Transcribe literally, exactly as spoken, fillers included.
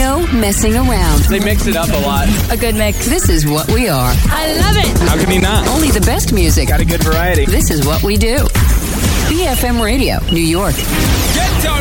No messing around. They mix it up a lot. A good mix. This is what we are. I love it. How can you not? Only the best music. Got a good variety. This is what we do. B F M Radio, New York. Get